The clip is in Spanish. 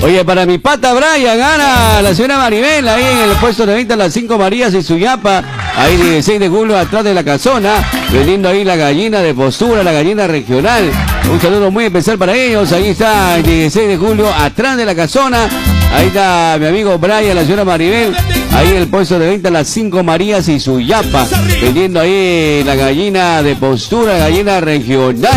Oye, para mi pata Brian, gana la señora Maribel, ahí en el puesto de venta Las 5 Marías y Suyapa, ahí 16 de julio, atrás de la casona, vendiendo ahí la gallina de postura, la gallina regional. Un saludo muy especial para ellos, ahí está el 16 de julio, atrás de la casona, ahí está mi amigo Brian, la señora Maribel, ahí en el puesto de venta Las 5 Marías y Suyapa, vendiendo ahí la gallina de postura, gallina regional.